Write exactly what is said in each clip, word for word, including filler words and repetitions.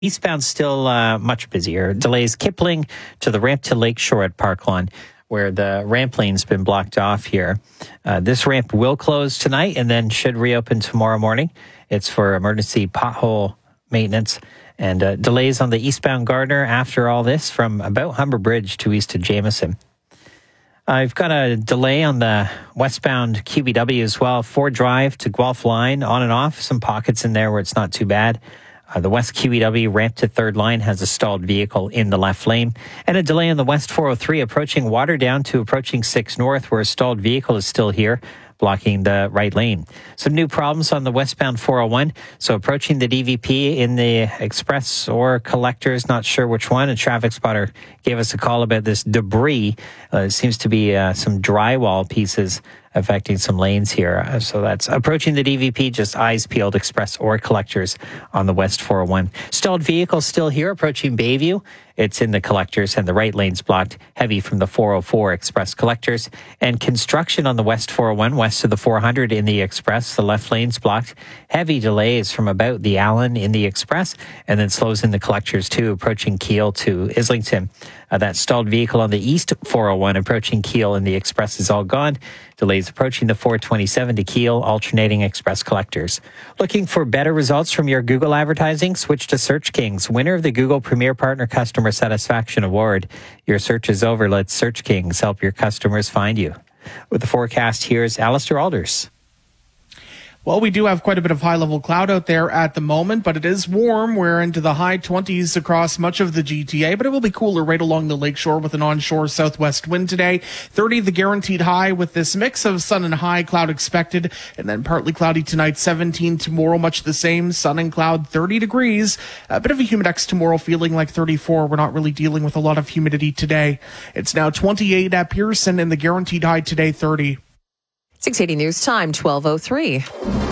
Eastbound still uh, much busier. Delays Kipling to the ramp to Lakeshore at Park Lawn, where the ramp lane's been blocked off here. Uh, this ramp will close tonight and then should reopen tomorrow morning. It's for emergency pothole maintenance. And uh, delays on the eastbound Gardner after all this from about Humber Bridge to east of Jameson. I've got a delay on the westbound Q B W as well. Ford Drive to Guelph Line, on and off. Some pockets in there where it's not too bad. Uh, the West Q B W ramp to Third Line has a stalled vehicle in the left lane. And a delay on the West four oh three approaching Waterdown to approaching six North, where a stalled vehicle is still here, blocking the right lane. Some new problems on the westbound four oh one. So approaching the D V P in the express or collectors, not sure which one. A traffic spotter gave us a call about this debris. Uh, it seems to be uh, some drywall pieces affecting some lanes here. Uh, so that's approaching the D V P, just eyes peeled, express or collectors on the West four oh one. Stalled vehicle still here approaching Bayview. It's in the collectors and the right lane's blocked, heavy from the four oh four express collectors. And construction on the West four oh one, west of the four hundred in the express. The left lane's blocked. Heavy delays from about the Allen in the express, and then slows in the collectors too, approaching Kiel to Islington. Uh, that stalled vehicle on the East four oh one approaching Kiel in the express is all gone. Delays approaching the four twenty-seven to Kiel, alternating express collectors. Looking for better results from your Google advertising? Switch to Search Kings, winner of the Google Premier Partner Customer Satisfaction Award. Your search is over. Let Search Kings help your customers find you. With the forecast, here's Alistair Alders. Well, we do have quite a bit of high-level cloud out there at the moment, but it is warm. We're into the high twenties across much of the G T A, but it will be cooler right along the lakeshore with an onshore southwest wind today. thirty, the guaranteed high with this mix of sun and high cloud expected, and then partly cloudy tonight, seventeen tomorrow, much the same, sun and cloud, thirty degrees. A bit of a humidex tomorrow, feeling like thirty-four. We're not really dealing with a lot of humidity today. It's now twenty-eight at Pearson, and the guaranteed high today, thirty. six eighty News Time, twelve oh three.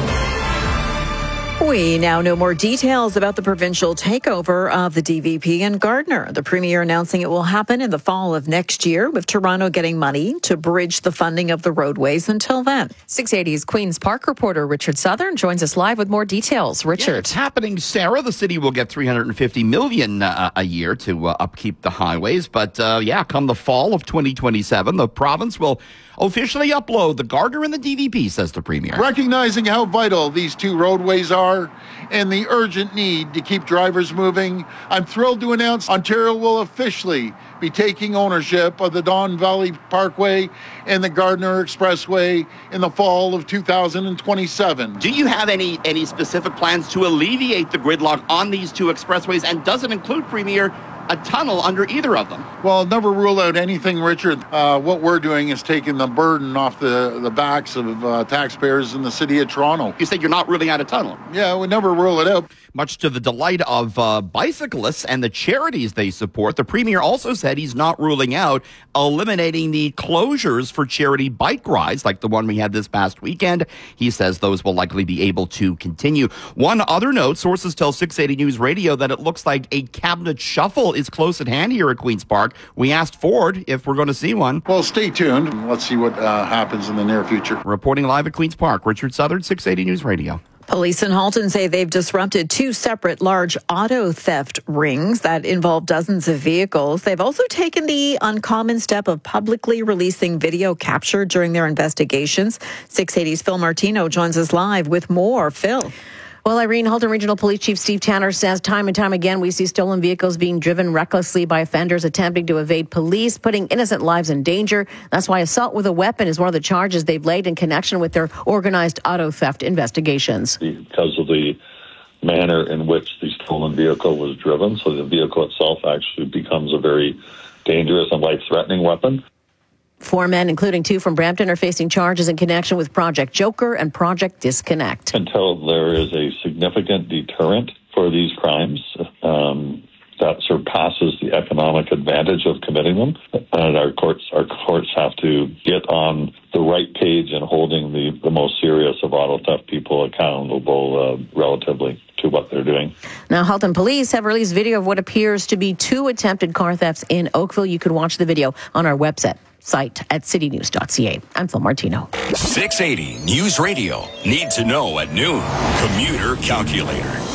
We now know more details about the provincial takeover of the D V P in Gardner. The Premier announcing it will happen in the fall of next year, with Toronto getting money to bridge the funding of the roadways until then. six eighty's Queen's Park reporter Richard Southern joins us live with more details. Richard. Yeah, it's happening, Sarah. The city will get three hundred fifty million dollars uh, a year to uh, upkeep the highways. But, uh, yeah, come the fall of twenty twenty-seven, the province will officially upload the Gardner and the D V P, says the Premier. Recognizing how vital these two roadways are and the urgent need to keep drivers moving, I'm thrilled to announce Ontario will officially be taking ownership of the Don Valley Parkway and the Gardner Expressway in the fall of two thousand twenty-seven. Do you have any, any specific plans to alleviate the gridlock on these two expressways? And does it include, Premier, a tunnel under either of them? Well, never rule out anything, Richard. Uh, what we're doing is taking the burden off the, the backs of uh, taxpayers in the city of Toronto. You said you're not ruling out a tunnel. Yeah, we never rule it out. Much to the delight of uh, bicyclists and the charities they support, the Premier also said he's not ruling out eliminating the closures for charity bike rides like the one we had this past weekend. He says those will likely be able to continue. One other note, sources tell six eighty News Radio that it looks like a cabinet shuffle is close at hand here at Queen's Park. We asked Ford if we're going to see one. Well, stay tuned. Let's see what uh, happens in the near future. Reporting live at Queen's Park, Richard Southern, six eighty News Radio. Police in Halton say they've disrupted two separate large auto theft rings that involve dozens of vehicles. They've also taken the uncommon step of publicly releasing video captured during their investigations. six eighty's Phil Martino joins us live with more. Phil. Well, Irene, Halton Regional Police Chief Steve Tanner says time and time again we see stolen vehicles being driven recklessly by offenders attempting to evade police, putting innocent lives in danger. That's why assault with a weapon is one of the charges they've laid in connection with their organized auto theft investigations. Because of the manner in which the stolen vehicle was driven, so the vehicle itself actually becomes a very dangerous and life-threatening weapon. Four men, including two from Brampton, are facing charges in connection with Project Joker and Project Disconnect. Until there is a significant deterrent for these crimes um, that surpasses the economic advantage of committing them, and our courts, our courts have to get on the right page in holding the, the most serious of auto theft people accountable uh, relatively to what they're doing. Now, Halton Police have released video of what appears to be two attempted car thefts in Oakville. You can watch the video on our website. Site at city news dot c a. I'm Phil Martino. six eighty News Radio. Need to know at noon. Commuter Calculator.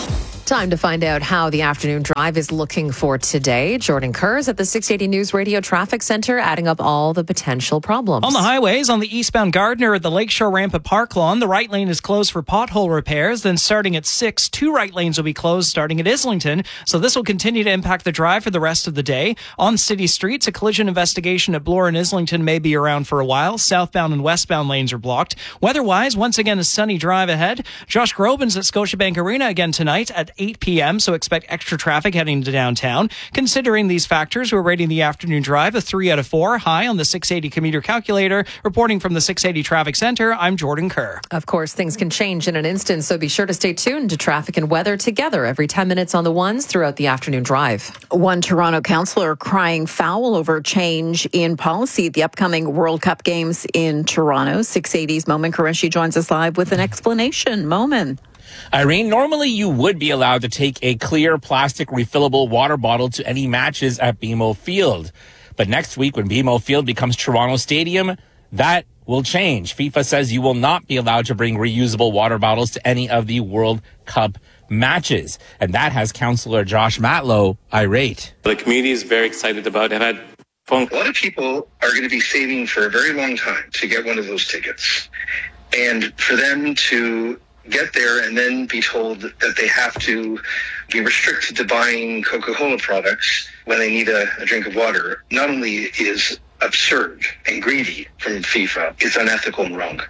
Time to find out how the afternoon drive is looking for today. Jordan Kerrs at the six eighty News Radio Traffic Center, adding up all the potential problems. On the highways, on the eastbound Gardner at the Lakeshore ramp at Park Lawn, the right lane is closed for pothole repairs. Then starting at six, two right lanes will be closed starting at Islington. So this will continue to impact the drive for the rest of the day. On city streets, a collision investigation at Bloor and Islington may be around for a while. Southbound and westbound lanes are blocked. Weather-wise, once again, a sunny drive ahead. Josh Groban's at Scotiabank Arena again tonight at eight p.m., so expect extra traffic heading to downtown. Considering these factors, we're rating the afternoon drive a three out of four, high on the six eighty commuter calculator. Reporting from the six eighty Traffic Center, I'm Jordan Kerr. Of course, things can change in an instant, so be sure to stay tuned to traffic and weather together every ten minutes on the ones throughout the afternoon drive. One Toronto councillor crying foul over change in policy at the upcoming World Cup games in Toronto. six eighty's Momin Qureshi joins us live with an explanation. Momin. Irene, normally you would be allowed to take a clear plastic refillable water bottle to any matches at B M O Field. But next week, when B M O Field becomes Toronto Stadium, that will change. FIFA says you will not be allowed to bring reusable water bottles to any of the World Cup matches. And that has Councillor Josh Matlow irate. The community is very excited about it. I've had phone- A lot of people are going to be saving for a very long time to get one of those tickets. And for them to get there and then be told that they have to be restricted to buying Coca-Cola products when they need a, a drink of water, not only is absurd and greedy from FIFA, it's unethical and wrong.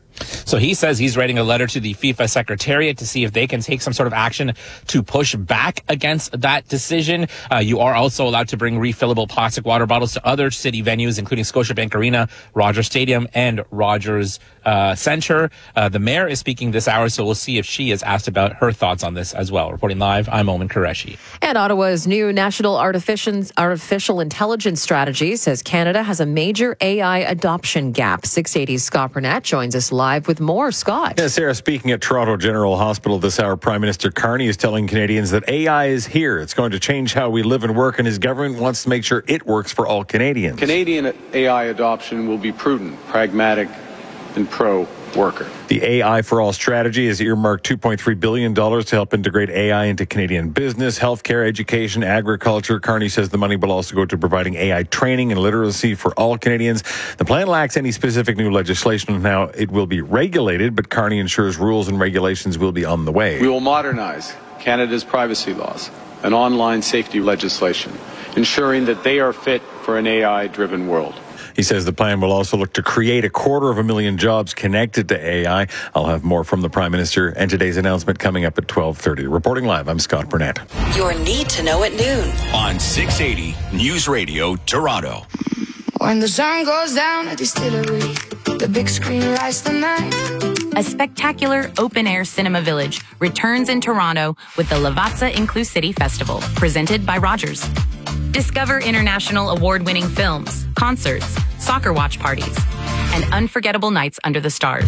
So he says he's writing a letter to the FIFA Secretariat to see if they can take some sort of action to push back against that decision. Uh, you are also allowed to bring refillable plastic water bottles to other city venues, including Scotiabank Arena, Rogers Stadium, and Rogers uh, Centre. Uh, the mayor is speaking this hour, so we'll see if she is asked about her thoughts on this as well. Reporting live, I'm Momin Qureshi. And Ottawa's new National Artificial, Artificial Intelligence Strategy says Canada has a major A I adoption gap. six eighty's Scott Burnett joins us live with more. Scott. Yeah, Sarah, speaking at Toronto General Hospital this hour, Prime Minister Carney is telling Canadians that A I is here. It's going to change how we live and work, and his government wants to make sure it works for all Canadians. Canadian A I adoption will be prudent, pragmatic, and pro-worker. The A I for All strategy has earmarked two point three billion dollars to help integrate A I into Canadian business, healthcare, education, agriculture. Carney says the money will also go to providing A I training and literacy for all Canadians. The plan lacks any specific new legislation on how it will be regulated, but Carney ensures rules and regulations will be on the way. We will modernize Canada's privacy laws and online safety legislation, ensuring that they are fit for an A I-driven world. He says the plan will also look to create a quarter of a million jobs connected to A I. I'll have more from the Prime Minister and today's announcement coming up at twelve thirty. Reporting live, I'm Scott Burnett. Your need to know at noon on six eighty News Radio Toronto. When the sun goes down at Distillery, the big screen lights the night. A spectacular open-air cinema village returns in Toronto with the Lavazza Inclusivity Festival, presented by Rogers. Discover international award-winning films, concerts, soccer watch parties, and unforgettable nights under the stars.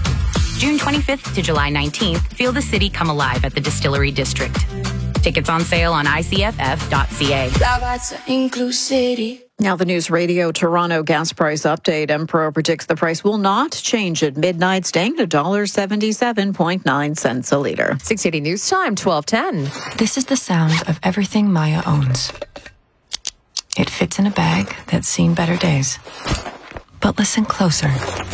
June twenty-fifth to July nineteenth, feel the city come alive at the Distillery District. Tickets on sale on I C F F dot C A. Lavazza Inclusivity. Now the News Radio Toronto gas price update. Empro predicts the price will not change at midnight, staying at one dollar seventy-seven point nine cents a litre. six eighty News Time, twelve ten. This is the sound of everything Maya owns. It fits in a bag that's seen better days. But listen closer.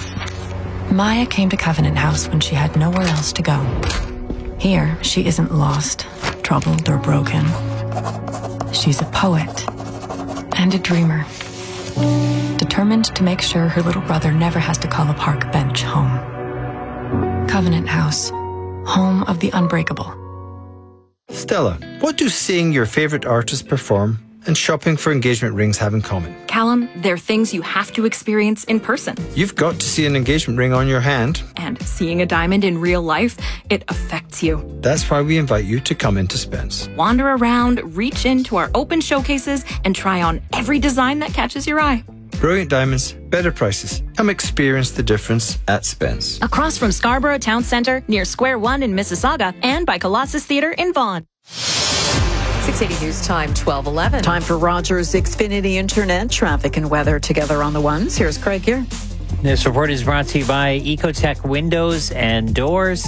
Maya came to Covenant House when she had nowhere else to go. Here, she isn't lost, troubled, or broken. She's a poet and a dreamer, determined to make sure her little brother never has to call a park bench home. Covenant House, home of the unbreakable. Stella, what do seeing your favorite artist perform and shopping for engagement rings have in common? Callum, they're things you have to experience in person. You've got to see an engagement ring on your hand. And seeing a diamond in real life, it affects you. That's why we invite you to come into Spence. Wander around, reach into our open showcases, and try on every design that catches your eye. Brilliant diamonds, better prices. Come experience the difference at Spence. Across from Scarborough Town Centre, near Square One in Mississauga, and by Colossus Theatre in Vaughan. six eighty News Time, twelve eleven. Time for Rogers Xfinity Internet, traffic and weather together on the ones. Here's Craig here. This report is brought to you by Ecotech Windows and Doors.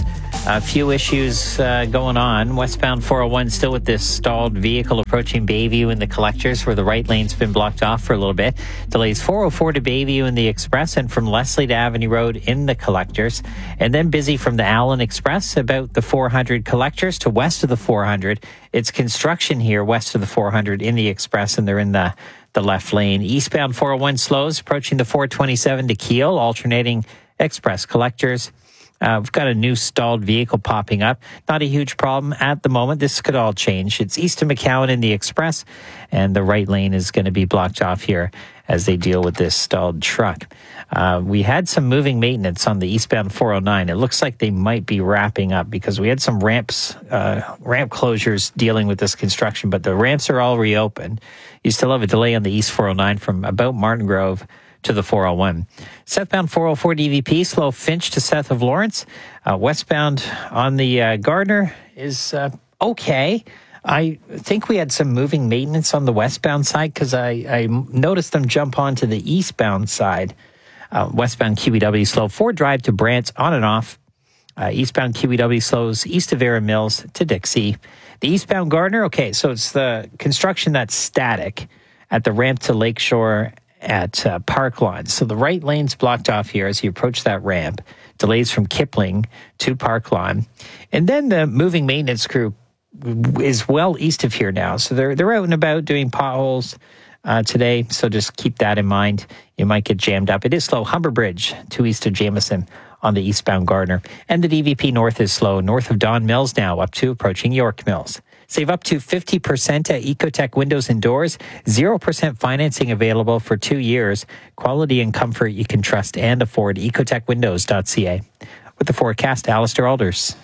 A few issues uh, going on. Westbound four oh one still with this stalled vehicle approaching Bayview in the collectors where the right lane's been blocked off for a little bit. Delays four oh four to Bayview in the Express and from Leslie to Avenue Road in the collectors. And then busy from the Allen Express about the four hundred collectors to west of the four hundred. It's construction here west of the four hundred in the Express and they're in the, the left lane. Eastbound four oh one slows approaching the four twenty-seven to Kiel, alternating Express collectors. Uh, we've got a new stalled vehicle popping up. Not a huge problem at the moment. This could all change. It's east of McCowan in the Express, and the right lane is going to be blocked off here as they deal with this stalled truck. Uh, we had some moving maintenance on the eastbound four oh nine. It looks like they might be wrapping up because we had some ramps, uh, ramp closures dealing with this construction, but the ramps are all reopened. You still have a delay on the east four oh nine from about Martin Grove to the four oh one. Southbound four oh four D V P, slow Finch to south of Lawrence. Uh, westbound on the uh, Gardner is uh, okay. I think we had some moving maintenance on the westbound side because I, I noticed them jump onto the eastbound side. Uh, westbound Q E W slow. Ford Drive to Brant on and off. Uh, eastbound Q E W slows east of Vera Mills to Dixie. The eastbound Gardner, okay, so it's the construction that's static at the ramp to Lakeshore at uh, Park Lawn. So the right lane's blocked off here as you approach that ramp. Delays from Kipling to Park Lawn. And then the moving maintenance crew is well east of here now. So they're they're out and about doing potholes uh, today. So just keep that in mind. You might get jammed up. It is slow. Humber Bridge to east of Jameson on the eastbound Gardner. And the D V P north is slow. North of Don Mills now up to approaching York Mills. Save up to fifty percent at Ecotech Windows and Doors. zero percent financing available for two years. Quality and comfort you can trust and afford. ecotech windows dot c a. With the forecast, Alistair Alders.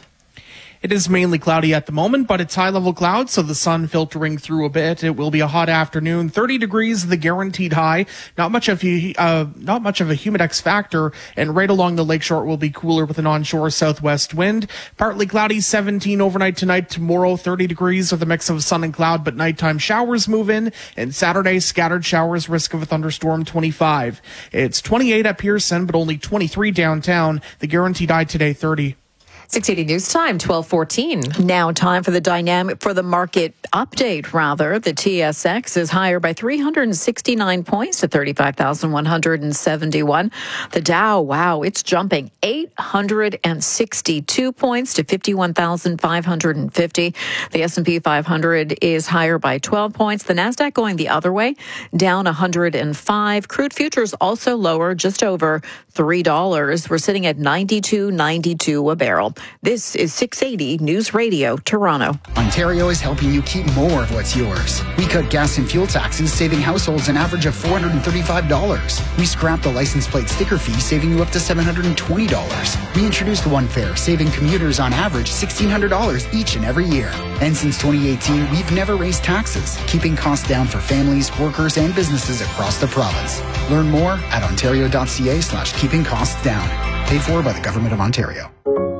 It is mainly cloudy at the moment, but it's high-level clouds, so the sun filtering through a bit. It will be a hot afternoon. thirty degrees, the guaranteed high. Not much of a, uh, not much of a humidex factor, and right along the lakeshore it will be cooler with an onshore southwest wind. Partly cloudy, seventeen overnight tonight. Tomorrow, thirty degrees with a mix of sun and cloud, but nighttime showers move in. And Saturday, scattered showers, risk of a thunderstorm, twenty-five. It's twenty-eight at Pearson, but only twenty-three downtown. The guaranteed high today, thirty. six eighty News Time, twelve fourteen. Now time for the dynamic, for the market update, rather. The T S X is higher by three hundred sixty-nine points to thirty-five thousand one hundred seventy-one. The Dow, wow, it's jumping eight hundred sixty-two points to fifty-one thousand five hundred fifty. The S and P five hundred is higher by twelve points. The NASDAQ going the other way, down one hundred five. Crude futures also lower, just over three dollars. We're sitting at ninety-two ninety-two a barrel. This is six eighty News Radio, Toronto. Ontario is helping you keep more of what's yours. We cut gas and fuel taxes, saving households an average of four hundred thirty-five dollars. We scrapped the license plate sticker fee, saving you up to seven hundred twenty dollars. We introduced One Fare, saving commuters on average sixteen hundred dollars each and every year. And since twenty eighteen, we've never raised taxes, keeping costs down for families, workers, and businesses across the province. Learn more at ontario.ca slash keeping costs down. Paid for by the Government of Ontario.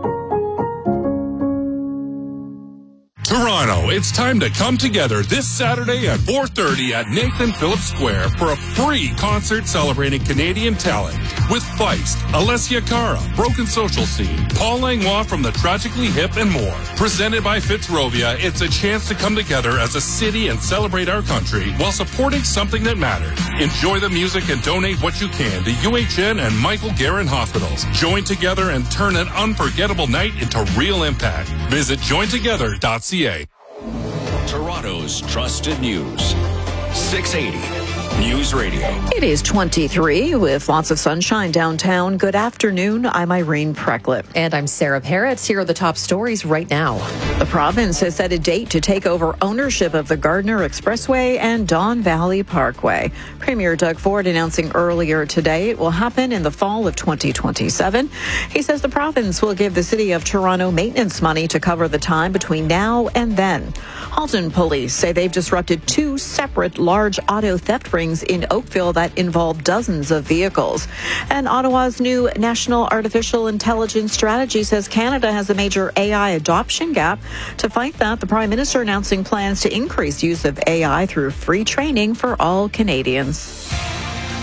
Toronto, it's time to come together this Saturday at four thirty at Nathan Phillips Square for a free concert celebrating Canadian talent with Feist, Alessia Cara, Broken Social Scene, Paul Langlois from the Tragically Hip, and more. Presented by Fitzrovia, it's a chance to come together as a city and celebrate our country while supporting something that matters. Enjoy the music and donate what you can to U H N and Michael Garron Hospitals. Join together and turn an unforgettable night into real impact. Visit join together dot c a. Toronto's trusted news. six eighty News Radio. It is twenty-three with lots of sunshine downtown. Good afternoon. I'm Irene Precklett. And I'm Sarah Parrots. Here are the top stories right now. The province has set a date to take over ownership of the Gardner Expressway and Don Valley Parkway. Premier Doug Ford announcing earlier today it will happen in the fall of twenty twenty-seven. He says the province will give the city of Toronto maintenance money to cover the time between now and then. Halton police say they've disrupted two separate large auto theft rings in Oakville that involve dozens of vehicles. And Ottawa's new National Artificial Intelligence Strategy says Canada has a major A I adoption gap. To fight that, the Prime Minister announcing plans to increase use of A I through free training for all Canadians.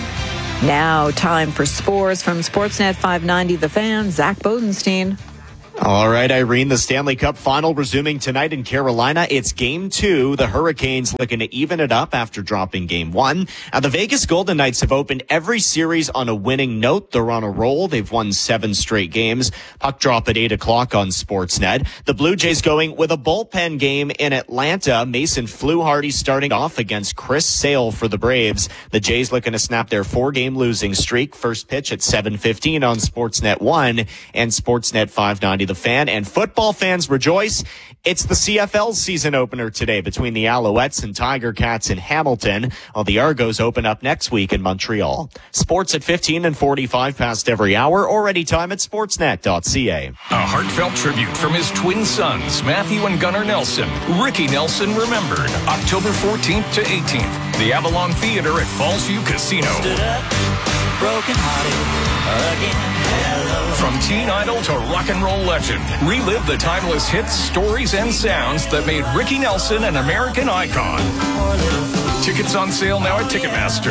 Now, time for sports from Sportsnet five ninety The Fan, Zach Bodenstein. All right, Irene, the Stanley Cup final resuming tonight in Carolina. It's game two. The Hurricanes looking to even it up after dropping game one. Now, the Vegas Golden Knights have opened every series on a winning note. They're on a roll. They've won seven straight games. Puck drop at eight o'clock on Sportsnet. The Blue Jays going with a bullpen game in Atlanta. Mason Fluharty starting off against Chris Sale for the Braves. The Jays looking to snap their four-game losing streak. First pitch at seven fifteen on Sportsnet one and Sportsnet five ninety. The Fan, and football fans rejoice. It's the C F L season opener today between the Alouettes and Tiger Cats in Hamilton, while the Argos open up next week in Montreal. Sports at fifteen and forty-five past every hour, or anytime at sportsnet dot c a. A heartfelt tribute from his twin sons, Matthew and Gunnar Nelson. Ricky Nelson remembered, October fourteenth to eighteenth. The Avalon Theater at Fallsview Casino. Stood up, broken hearted again. Hello. From teen idol to rock and roll legend, relive the timeless hits, stories, and sounds that made Ricky Nelson an American icon. Tickets on sale now at Ticketmaster.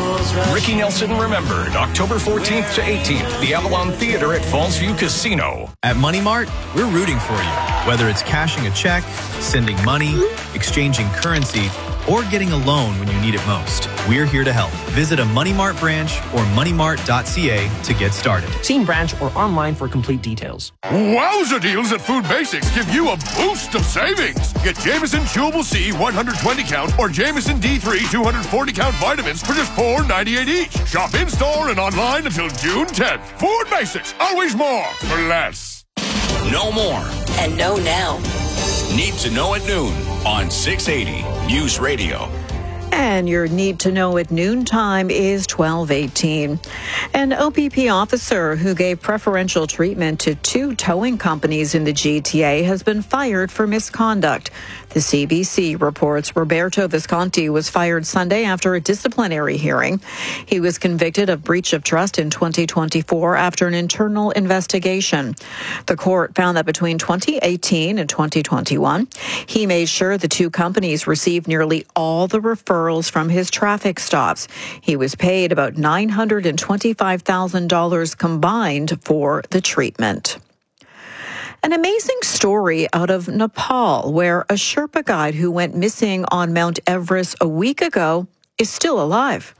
Ricky Nelson remembered, October fourteenth to eighteenth, the Avalon Theater at Fallsview Casino. At Money Mart, we're rooting for you. Whether it's cashing a check, sending money, exchanging currency, or getting a loan when you need it most, we're here to help. Visit a Money Mart branch or money mart dot c a to get started. See in branch or online for complete details. Wowza deals at Food Basics give you a boost of savings. Get Jameson Chewable C one hundred twenty count or Jameson D three two hundred forty count vitamins for just four ninety-eight each. Shop in-store and online until June tenth. Food Basics, always more for less. No more. And know now. Need to know at noon on six eighty News Radio. And your need to know at noontime is twelve eighteen. An O P P officer who gave preferential treatment to two towing companies in the G T A has been fired for misconduct. The C B C reports Roberto Visconti was fired Sunday after a disciplinary hearing. He was convicted of breach of trust in twenty twenty-four after an internal investigation. The court found that between twenty eighteen and twenty twenty-one, he made sure the two companies received nearly all the referrals from his traffic stops. He was paid about nine hundred twenty-five thousand dollars combined for the treatment. An amazing story out of Nepal, where a Sherpa guide who went missing on Mount Everest a week ago is still alive.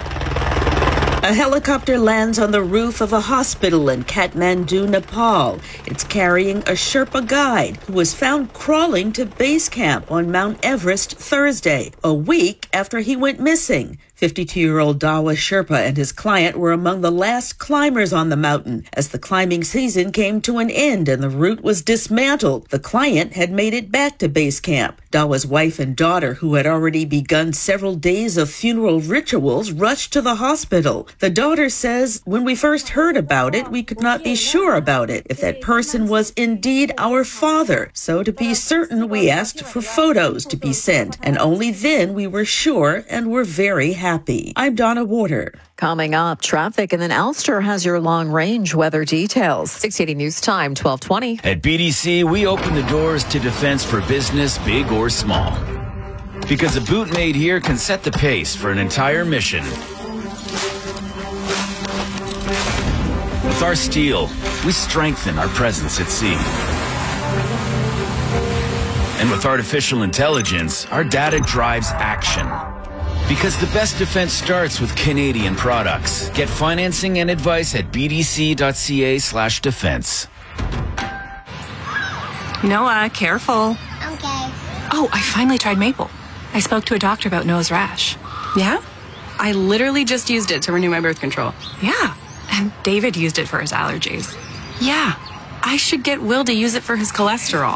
A helicopter lands on the roof of a hospital in Kathmandu, Nepal. It's carrying a Sherpa guide who was found crawling to base camp on Mount Everest Thursday, a week after he went missing. fifty-two-year-old Dawa Sherpa and his client were among the last climbers on the mountain as the climbing season came to an end and the route was dismantled. The client had made it back to base camp. Dawa's wife and daughter, who had already begun several days of funeral rituals, rushed to the hospital. The daughter says, "When we first heard about it, we could not be sure about it, if that person was indeed our father. So to be certain, we asked for photos to be sent, and only then we were sure and were very happy." I'm Donna Warder. Coming up, traffic, and then Alster has your long-range weather details. six eighty News Time, twelve twenty. At B D C, we open the doors to defense for business, big or small. Because a boot made here can set the pace for an entire mission. With our steel, we strengthen our presence at sea. And with artificial intelligence, our data drives action. Because the best defense starts with Canadian products. Get financing and advice at b d c dot c a slash defense. Noah, careful. Okay. Oh, I finally tried maple. I spoke to a doctor about Noah's rash. Yeah? I literally just used it to renew my birth control. Yeah. And David used it for his allergies. Yeah. I should get Will to use it for his cholesterol.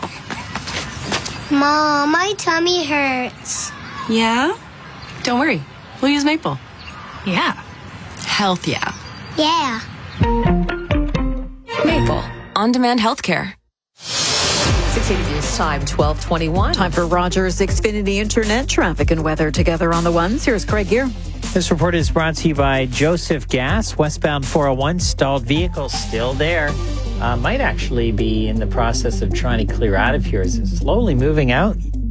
Mom, my tummy hurts. Yeah? Don't worry. We'll use maple. Yeah. Health, yeah. Yeah. Maple. On-demand healthcare. six eighty News Time, twelve twenty-one. Time for Rogers Xfinity Internet traffic and weather together on the ones. Here's Craig Gear. This report is brought to you by Joseph Gas. Westbound four oh one, stalled vehicles still there. Uh, might actually be in the process of trying to clear out of here. Is it slowly moving out?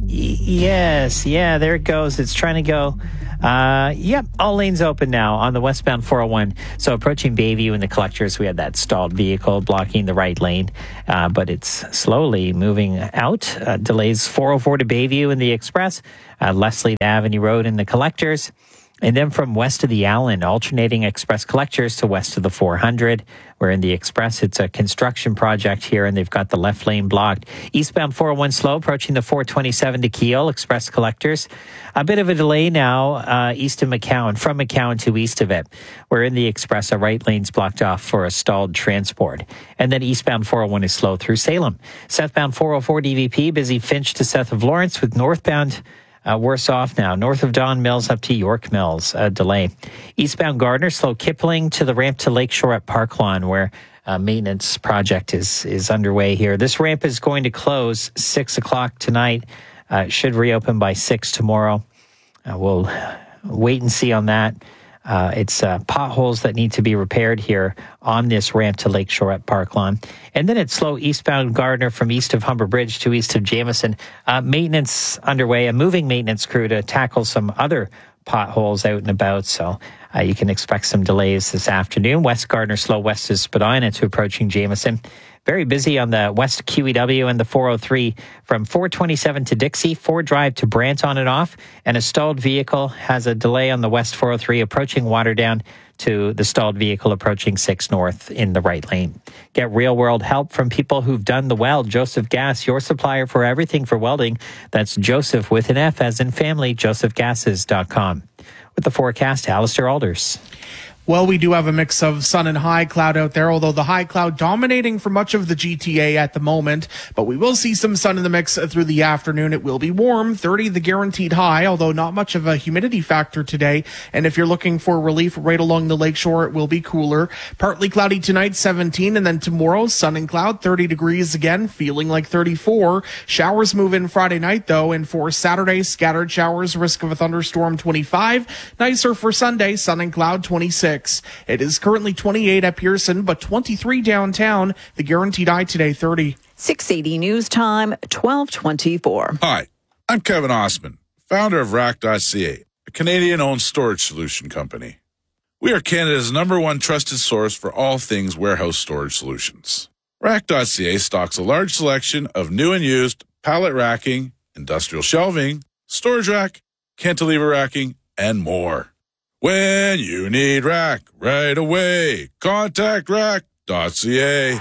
Yes, yeah, there it goes. It's trying to go. Uh, yep, all lanes open now on the westbound four oh one. So approaching Bayview and the collectors, we had that stalled vehicle blocking the right lane, uh, but it's slowly moving out. Uh, delays four oh four to Bayview in the express, uh, Leslie Avenue Road in the collectors. And then from west of the Allen, alternating express collectors to west of the four hundred. Where in the express, it's a construction project here, and they've got the left lane blocked. Eastbound four oh one slow, approaching the four twenty-seven to Keele, express collectors. A bit of a delay now uh, east of McCowan, from McCowan to east of it. Where in the express, a right lane's blocked off for a stalled transport. And then eastbound four oh one is slow through Salem. Southbound four oh four D V P, busy Finch to south of Lawrence, with northbound Uh, worse off now. North of Don Mills up to York Mills, a delay. Eastbound Gardner, slow Kipling to the ramp to Lakeshore at Park Lawn, where a maintenance project is, is underway here. This ramp is going to close six o'clock tonight. Uh, it should reopen by six tomorrow. Uh, we'll wait and see on that. Uh, it's uh, potholes that need to be repaired here on this ramp to Lakeshore at Park Lawn. And then it's slow eastbound Gardner from east of Humber Bridge to east of Jamison. Uh, maintenance underway, a moving maintenance crew to tackle some other potholes out and about. So uh, you can expect some delays this afternoon. West Gardner slow west of Spadina to approaching Jamison. Very busy on the West Q E W and the four oh three from four twenty-seven to Dixie, Ford Drive to Brant on and off, and a stalled vehicle has a delay on the West four oh three approaching Waterdown to the stalled vehicle approaching six North in the right lane. Get real-world help from people who've done the weld. Joseph Gas, your supplier for everything for welding. That's Joseph with an F as in family, joseph gases dot com. With the forecast, Alistair Alders. Well, we do have a mix of sun and high cloud out there, although the high cloud dominating for much of the G T A at the moment. But we will see some sun in the mix through the afternoon. It will be warm, thirty the guaranteed high, although not much of a humidity factor today. And if you're looking for relief right along the lakeshore, it will be cooler. Partly cloudy tonight, seventeen, and then tomorrow, sun and cloud, thirty degrees again, feeling like thirty-four. Showers move in Friday night, though, and for Saturday, scattered showers, risk of a thunderstorm, twenty-five. Nicer for Sunday, sun and cloud, twenty-six. It is currently twenty-eight at Pearson, but twenty-three downtown. The guaranteed high today, thirty. six eighty News Time, twelve twenty-four. Hi, I'm Kevin Osman, founder of Rack dot C A, a Canadian-owned storage solution company. We are Canada's number one trusted source for all things warehouse storage solutions. Rack dot C A stocks a large selection of new and used pallet racking, industrial shelving, storage rack, cantilever racking, and more. When you need rack right away, contact Rack dot C A.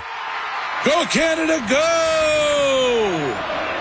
Go Canada, go!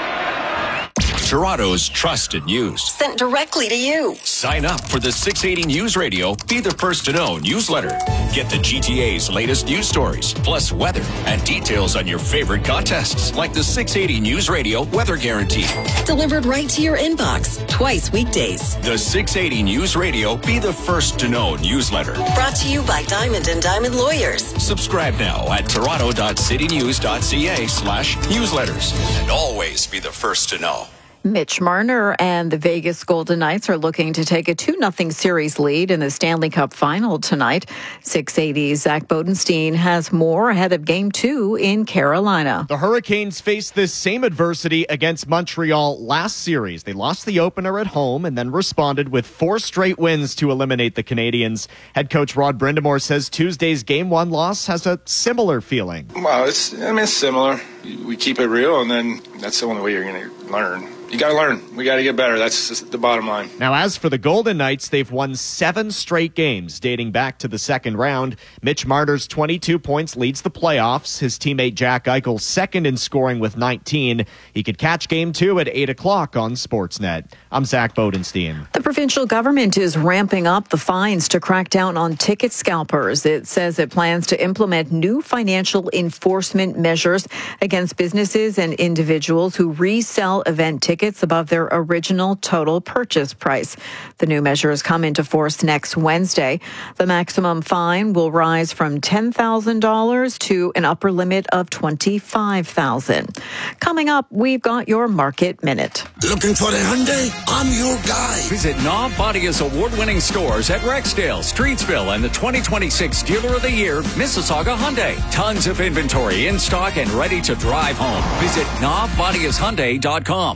Toronto's trusted news. Sent directly to you. Sign up for the six eighty News Radio Be the First to Know newsletter. Get the G T A's latest news stories, plus weather and details on your favorite contests, like the six eighty News Radio Weather Guarantee. Delivered right to your inbox, twice weekdays. The six eighty News Radio Be the First to Know newsletter. Brought to you by Diamond and Diamond Lawyers. Subscribe now at toronto dot city news dot c a slash newsletters. And always be the first to know. Mitch Marner and the Vegas Golden Knights are looking to take a two nothing series lead in the Stanley Cup final tonight. six eighty's Zach Bodenstein has more ahead of Game two in Carolina. The Hurricanes faced this same adversity against Montreal last series. They lost the opener at home and then responded with four straight wins to eliminate the Canadians. Head coach Rod Brindamore says Tuesday's Game one loss has a similar feeling. Well, it's, I mean, it's similar. We keep it real, and then that's the only way you're going to learn. You got to learn. We got to get better. That's just the bottom line. Now, as for the Golden Knights, they've won seven straight games dating back to the second round. Mitch Marner's twenty-two points leads the playoffs. His teammate Jack Eichel second in scoring with nineteen. He could catch game two at eight o'clock on Sportsnet. I'm Zach Bodenstein. The provincial government is ramping up the fines to crack down on ticket scalpers. It says it plans to implement new financial enforcement measures against businesses and individuals who resell event tickets above their original total purchase price. The new measures come into force next Wednesday. The maximum fine will rise from ten thousand dollars to an upper limit of twenty-five thousand dollars. Coming up, we've got your Market Minute. Looking for the Hyundai? I'm your guy. Visit Knob Bodia's award-winning stores at Rexdale, Streetsville, and the twenty twenty-six Dealer of the Year, Mississauga Hyundai. Tons of inventory in stock and ready to drive home. Visit knob bodias hyundai dot com.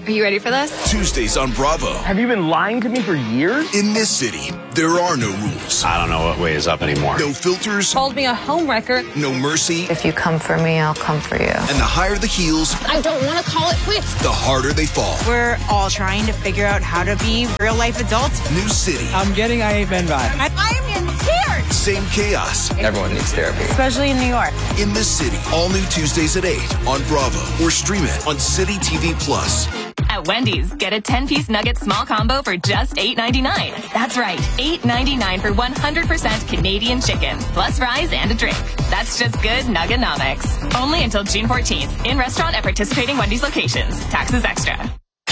Are you ready for this? Tuesdays on Bravo. Have you been lying to me for years? In this city, there are no rules. I don't know what way is up anymore. No filters. Called me a homewrecker. No mercy. If you come for me, I'll come for you. And the higher the heels, I don't want to call it quits. the harder they fall. We're all trying to figure out how to be real life adults. New city. I'm getting I Hate Men vibes. I, I am in tears. Same chaos. Everyone needs therapy. Especially in New York. In this city. All new Tuesdays at eight on Bravo. Or stream it on City T V Plus. At Wendy's, get a ten-piece nugget small combo for just eight ninety-nine. That's right, eight ninety-nine for one hundred percent Canadian chicken, plus fries and a drink. That's just good Nugganomics. Only until June fourteenth. In restaurant at participating Wendy's locations. Taxes extra.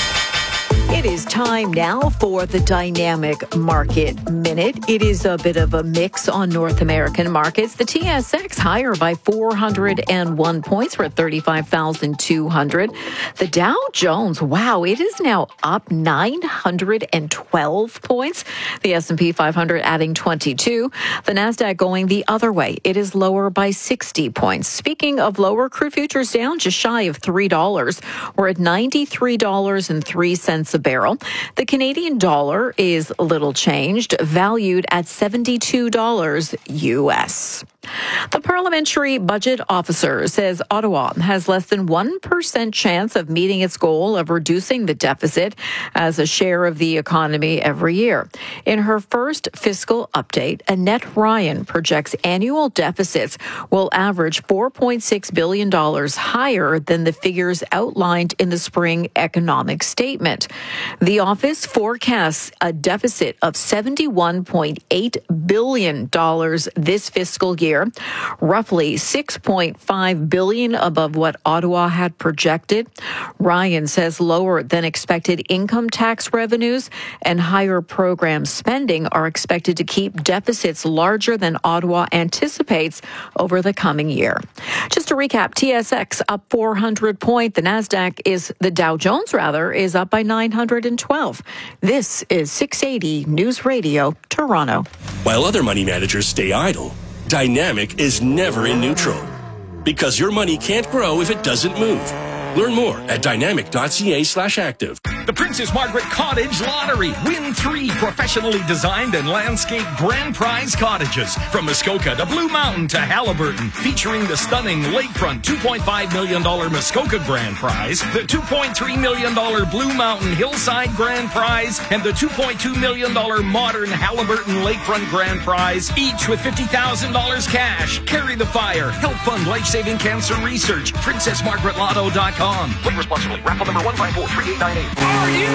It is time now for the Dynamic Market Minute. It is a bit of a mix on North American markets. The T S X higher by four hundred one points. We're at thirty-five thousand two hundred. The Dow Jones, wow, it is now up nine hundred twelve points. The S and P five hundred adding twenty-two. The NASDAQ going the other way. It is lower by sixty points. Speaking of lower, crude futures down just shy of three dollars. We're at ninety-three dollars and three cents a barrel. The Canadian dollar is little changed, valued at seventy-two dollars U S. The Parliamentary Budget Officer says Ottawa has less than one percent chance of meeting its goal of reducing the deficit as a share of the economy every year. In her first fiscal update, Annette Ryan projects annual deficits will average four point six billion dollars higher than the figures outlined in the spring economic statement. The office forecasts a deficit of seventy-one point eight billion dollars this fiscal year, roughly six point five billion dollars above what Ottawa had projected. Ryan says lower than expected income tax revenues and higher program spending are expected to keep deficits larger than Ottawa anticipates over the coming year. Just to recap, T S X up four hundred points. The NASDAQ is, the Dow Jones rather, is up by nine hundred twelve. This is six eighty News Radio, Toronto. While other money managers stay idle, Dynamic is never in neutral, because your money can't grow if it doesn't move. Learn more at dynamic.ca slash active. The Princess Margaret Cottage Lottery. Win three professionally designed and landscaped grand prize cottages from Muskoka to Blue Mountain to Halliburton, featuring the stunning lakefront two point five million dollars Muskoka grand prize, the two point three million dollars Blue Mountain Hillside grand prize, and the two point two million dollars modern Halliburton lakefront grand prize, each with fifty thousand dollars cash. Carry the fire. Help fund life-saving cancer research. princess margaret lotto dot com. Play responsibly. Raffle number one five four three eight nine eight. Are you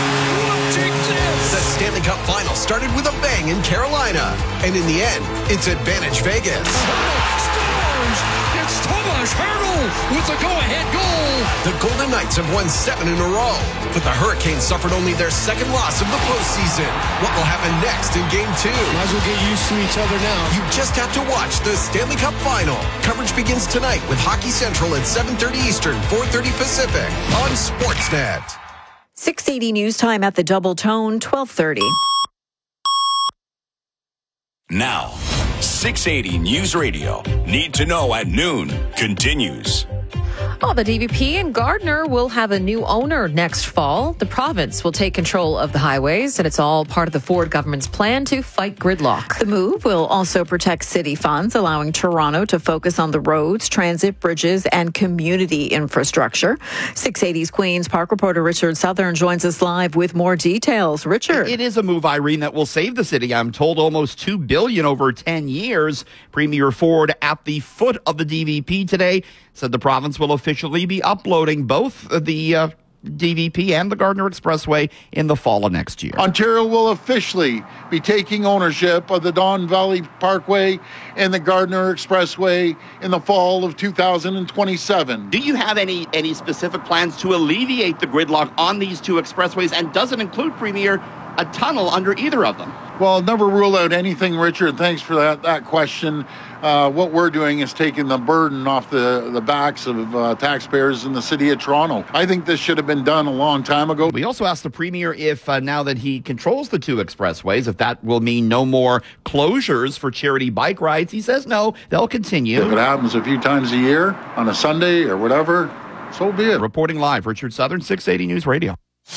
up to this? The Stanley Cup Final started with a bang in Carolina, and in the end, it's Advantage Vegas. Scores! It's Thomas Hertl with the go-ahead goal. The Golden Knights have won seven in a row, but the Hurricanes suffered only their second loss of the postseason. What will happen next in Game Two? Might as well get used to each other now. You just have to watch the Stanley Cup Final. Coverage begins tonight with Hockey Central at seven thirty Eastern, four thirty Pacific on Sportsnet. six eighty News Time at the Double Tone, twelve thirty. Now, six eighty News Radio. Need to know at noon continues. Oh, the D V P and Gardner will have a new owner next fall. The province will take control of the highways, and it's all part of the Ford government's plan to fight gridlock. The move will also protect city funds, allowing Toronto to focus on the roads, transit, bridges, and community infrastructure. six eighty's Queen's Park reporter Richard Southern joins us live with more details. Richard. It is a move, Irene, that will save the city. I'm told almost two billion dollars over ten years. Premier Ford at the foot of the D V P today said the province will officially be uploading both the uh, D V P and the Gardner Expressway in the fall of next year. Ontario will officially be taking ownership of the Don Valley Parkway and the Gardner Expressway in the fall of two thousand twenty-seven. Do you have any any specific plans to alleviate the gridlock on these two expressways, and does it include, Premier, a tunnel under either of them? Well, never rule out anything, Richard. Thanks for that, that question. Uh, what we're doing is taking the burden off the, the backs of uh, taxpayers in the city of Toronto. I think this should have been done a long time ago. We also asked the Premier if uh, now that he controls the two expressways, if that will mean no more closures for charity bike rides. He says no, they'll continue. If it happens a few times a year on a Sunday or whatever, so be it. Reporting live, Richard Southern, six eighty News Radio.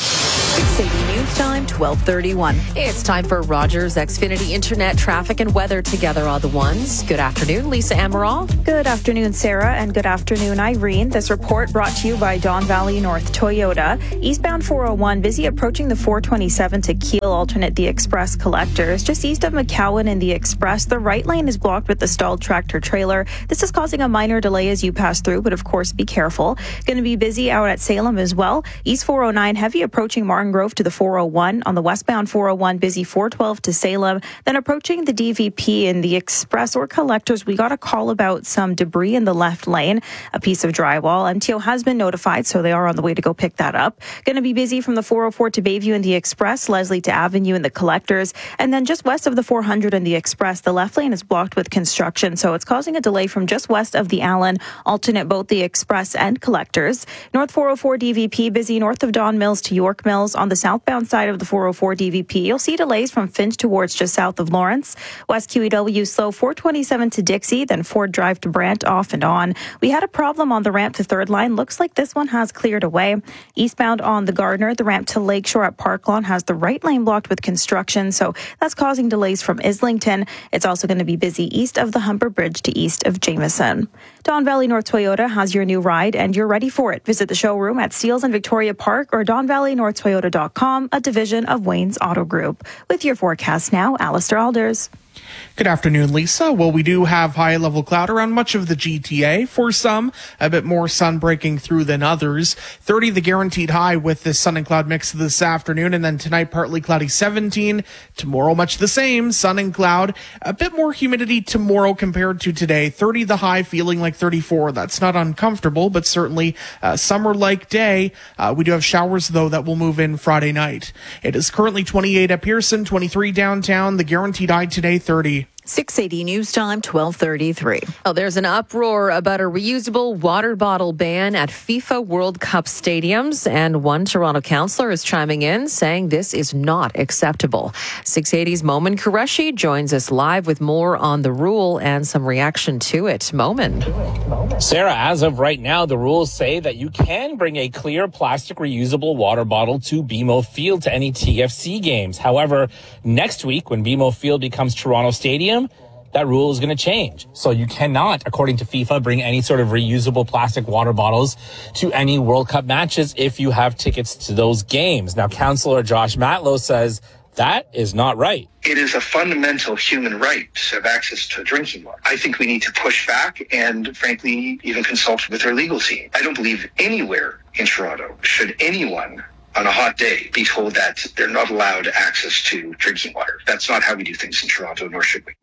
six eighty News Time, twelve thirty-one. It's time for Rogers Xfinity Internet traffic and weather together on the ones. Good afternoon, Lisa Amaral. Good afternoon, Sarah, and good afternoon, Irene. This report brought to you by Don Valley North Toyota. Eastbound four oh one, busy approaching the four twenty-seven to Kiel, alternate the Express collectors. Just east of McCowan in the Express, the right lane is blocked with the stalled tractor trailer. This is causing a minor delay as you pass through, but of course, be careful. Going to be busy out at Salem as well. East four oh nine, heavy approaching Martin Grove to the four oh one. On the westbound four oh one, busy four twelve to Salem. Then approaching the D V P in the Express or collectors, we got a call about some debris in the left lane, a piece of drywall. M T O has been notified, so they are on the way to go pick that up. Going to be busy from the four oh four to Bayview in the Express, Leslie to Avenue in the collectors. And then just west of the four hundred in the Express, the left lane is blocked with construction, so it's causing a delay from just west of the Allen, alternate both the Express and collectors. North four oh four D V P, busy north of Don Mills to York Mills. On the southbound side of the four oh four D V P, you'll see delays from Finch towards just south of Lawrence. West Q E W slow four twenty-seven to Dixie, then Ford Drive to Brant, off and on. We had a problem on the ramp to Third Line. Looks like this one has cleared away. Eastbound on the Gardner, the ramp to Lakeshore at Parklawn has the right lane blocked with construction, so that's causing delays from Islington. It's also going to be busy east of the Humber Bridge to east of Jameson. Don Valley North Toyota has your new ride, and you're ready for it. Visit the showroom at Steeles and Victoria Park or don valley north toyota dot com, a division of Wayne's Auto Group. With your forecast now, Alistair Alders. Good afternoon, Lisa. Well, we do have high-level cloud around much of the G T A. For some, a bit more sun breaking through than others. thirty the guaranteed high with this sun and cloud mix this afternoon, and then tonight partly cloudy seventeen. Tomorrow much the same, sun and cloud. A bit more humidity tomorrow compared to today. thirty the high, feeling like thirty-four. That's not uncomfortable, but certainly a summer-like day. Uh, we do have showers, though, that will move in Friday night. It is currently twenty-eight at Pearson, twenty-three downtown. The guaranteed high today, thirty. six eighty News Time, twelve thirty-three. Oh, there's an uproar about a reusable water bottle ban at FIFA World Cup stadiums, and one Toronto councillor is chiming in, saying this is not acceptable. six eighty's Momin Qureshi joins us live with more on the rule and some reaction to it. Momin. Sarah, as of right now, the rules say that you can bring a clear plastic reusable water bottle to B M O Field to any T F C games. However, next week when B M O Field becomes Toronto Stadium, that rule is going to change. So you cannot, according to FIFA, bring any sort of reusable plastic water bottles to any World Cup matches if you have tickets to those games. Now, Councillor Josh Matlow says that is not right. It is a fundamental human right to have access to drinking water. I think we need to push back and, frankly, even consult with our legal team. I don't believe anywhere in Toronto should anyone on a hot day be told that they're not allowed access to drinking water. That's not how we do things in Toronto, nor should we.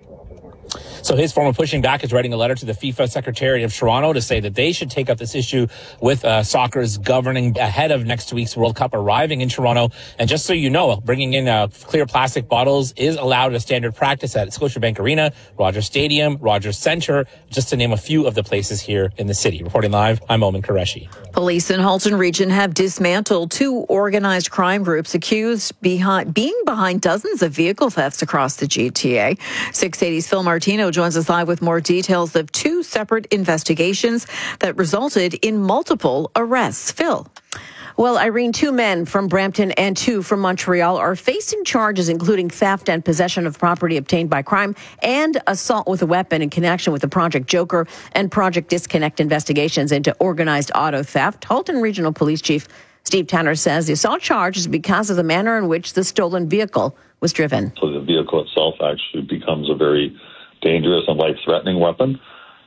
So his form of pushing back is writing a letter to the FIFA Secretariat of Toronto to say that they should take up this issue with uh, soccer's governing ahead of next week's World Cup arriving in Toronto. And just so you know, bringing in uh, clear plastic bottles is allowed as standard practice at Scotiabank Arena, Rogers Stadium, Rogers Centre, just to name a few of the places here in the city. Reporting live, I'm Momin Qureshi. Police in Halton Region have dismantled two organized crime groups accused behind being behind dozens of vehicle thefts across the G T A. six eighty's Phil Martino joins us live with more details of two separate investigations that resulted in multiple arrests. Phil. Well, Irene, two men from Brampton and two from Montreal are facing charges including theft and possession of property obtained by crime and assault with a weapon in connection with the Project Joker and Project Disconnect investigations into organized auto theft. Halton Regional Police Chief Steve Tanner says the assault charge is because of the manner in which the stolen vehicle was driven. So the vehicle itself actually becomes a very dangerous and life-threatening weapon.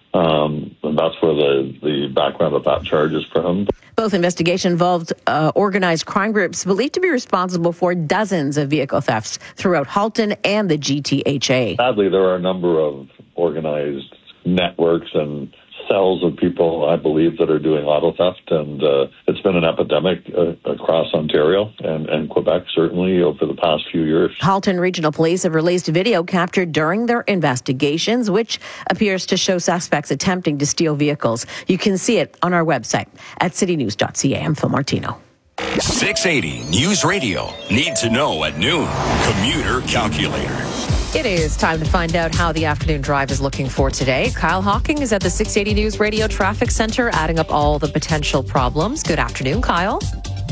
Um, and that's where the, the background of that charge is for him. Both investigations involved uh, organized crime groups believed to be responsible for dozens of vehicle thefts throughout Halton and the G T H A. Sadly, there are a number of organized networks and cells of people, I believe, that are doing auto theft, and uh, it's been an epidemic uh, across Ontario and, and Quebec, certainly, over the past few years. Halton Regional Police have released video captured during their investigations, which appears to show suspects attempting to steal vehicles. You can see it on our website at city news dot c a. I'm Phil Martino. six eighty News Radio. Need to know at noon. Commuter Calculator. It is time to find out how the afternoon drive is looking for today. Kyle Hawking is at the six eighty News Radio Traffic Center, adding up all the potential problems. Good afternoon, Kyle.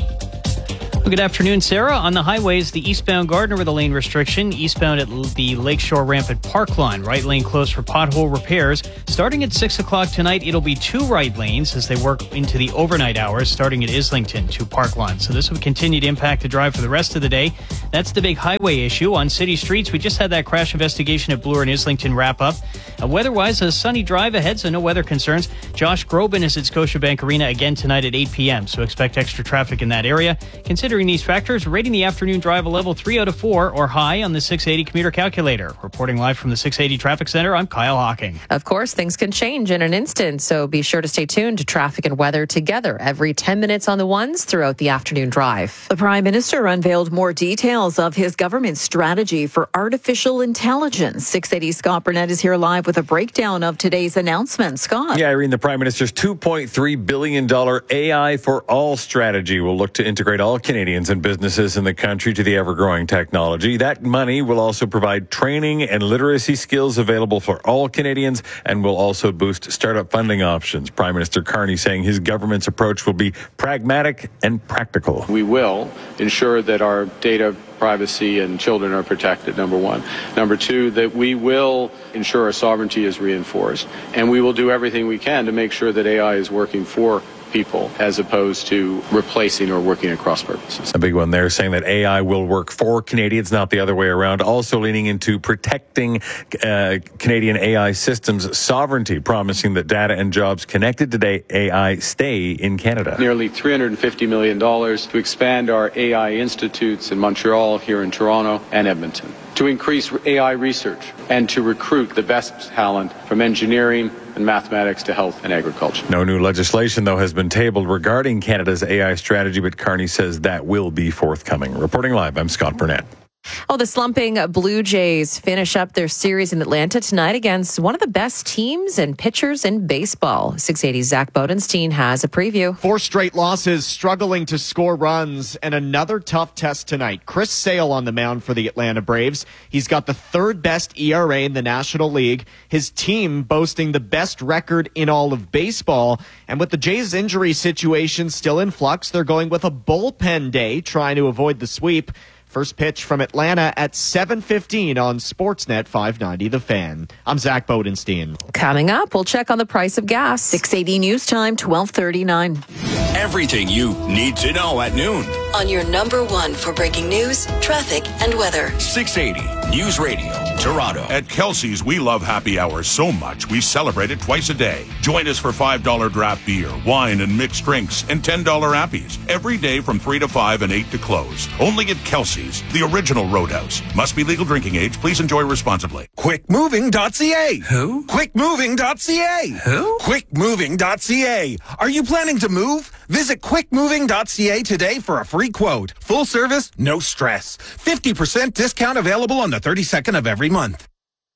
Well, good afternoon, Sarah. On the highways, the eastbound Gardner with a lane restriction. Eastbound at the Lakeshore ramp at Parkline. Right lane closed for pothole repairs. Starting at six o'clock tonight, it'll be two right lanes as they work into the overnight hours, starting at Islington to Parkline. So this will continue to impact the drive for the rest of the day. That's the big highway issue. On city streets, we just had that crash investigation at Bloor and Islington wrap up. Uh, weather-wise, a sunny drive ahead, so no weather concerns. Josh Groban is at Scotiabank Arena again tonight at eight p.m., so expect extra traffic in that area. Considering these factors, rating the afternoon drive a level three out of four or high on the six eighty commuter calculator. Reporting live from the six eighty Traffic Center, I'm Kyle Hawking. Of course, things can change in an instant, so be sure to stay tuned to traffic and weather together every ten minutes on the ones throughout the afternoon drive. The Prime Minister unveiled more details of his government strategy for artificial intelligence. six eighty Scott Burnett is here live with a breakdown of today's announcement. Scott. Yeah, Irene, the Prime Minister's two point three billion dollars A I for All strategy will look to integrate all Canadians and businesses in the country to the ever-growing technology. That money will also provide training and literacy skills available for all Canadians and will also boost startup funding options. Prime Minister Carney saying his government's approach will be pragmatic and practical. We will ensure that our data privacy and children are protected, number one. Number two, that we will ensure our sovereignty is reinforced, and we will do everything we can to make sure that A I is working for people as opposed to replacing or working at cross purposes. A big one there, saying that A I will work for Canadians, not the other way around. Also leaning into protecting uh, Canadian A I systems sovereignty, promising that data and jobs connected to A I stay in Canada. Nearly three hundred fifty million dollars to expand our A I institutes in Montreal, here in Toronto, and Edmonton, to increase A I research and to recruit the best talent from engineering and mathematics to health and agriculture. No new legislation, though, has been tabled regarding Canada's A I strategy, but Carney says that will be forthcoming. Reporting live, I'm Scott Burnett. Oh, the slumping Blue Jays finish up their series in Atlanta tonight against one of the best teams and pitchers in baseball. six eighty Zach Bodenstein has a preview. Four straight losses, struggling to score runs, and another tough test tonight. Chris Sale on the mound for the Atlanta Braves. He's got the third best E R A in the National League. His team boasting the best record in all of baseball. And with the Jays' injury situation still in flux, they're going with a bullpen day, trying to avoid the sweep. First pitch from Atlanta at seven fifteen on Sportsnet five ninety The Fan. I'm Zach Bodenstein. Coming up, we'll check on the price of gas. six eighty News Time, twelve thirty-nine. Everything you need to know at noon. On your number one for breaking news, traffic, and weather. six eighty News Radio, Toronto. At Kelsey's, we love happy hours so much we celebrate it twice a day. Join us for five dollars draft beer, wine, and mixed drinks, and ten dollars appies. Every day from three to five and eight to close. Only at Kelsey's, the original Roadhouse. Must be legal drinking age. Please enjoy responsibly. quick moving dot c a. Who? quick moving dot c a. Who? quick moving dot c a. Are you planning to move? Visit quick moving dot c a today for a free quote. Full service, no stress. fifty percent discount available on the thirty-second of every month.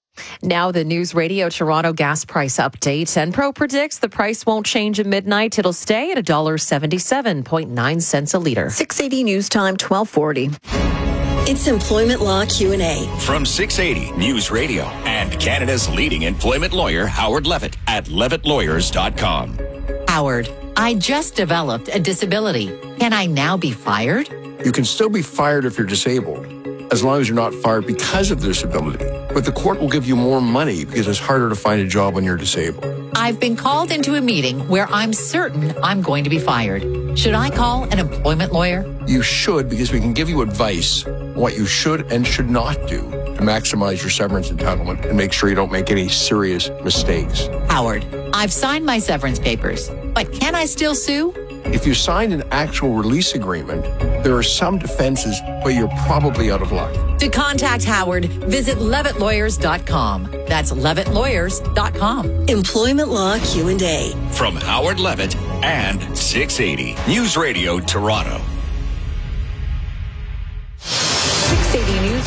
Now the News Radio Toronto gas price update. Enpro predicts the price won't change at midnight. It'll stay at one dollar seventy-seven point nine cents a litre. six eighty News Time, twelve forty. It's Employment Law Q and A. From six eighty News Radio and Canada's leading employment lawyer, Howard Levitt, at levitt lawyers dot com. Howard, I just developed a disability. Can I now be fired? You can still be fired if you're disabled, as long as you're not fired because of disability. But the court will give you more money because it's harder to find a job when you're disabled. I've been called into a meeting where I'm certain I'm going to be fired. Should I call an employment lawyer? You should, because we can give you advice on what you should and should not do to maximize your severance entitlement and make sure you don't make any serious mistakes. Howard, I've signed my severance papers, but can I still sue? If you signed an actual release agreement, there are some defenses, but you're probably out of luck. To contact Howard, visit levitt lawyers dot com. That's levitt lawyers dot com. Employment Law Q and A. From Howard Levitt and six eighty News Radio, Toronto. six eighty News